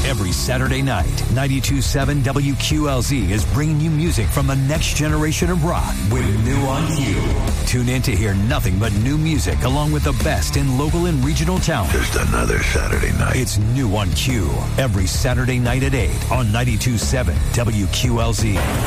Every Saturday night, 92.7 WQLZ is bringing you music from the next generation of rock with New on Q. Tune in to hear nothing but new music along with the best in local and regional talent. Just another Saturday night. It's New on Q every Saturday night at 8 on 92.7 WQLZ.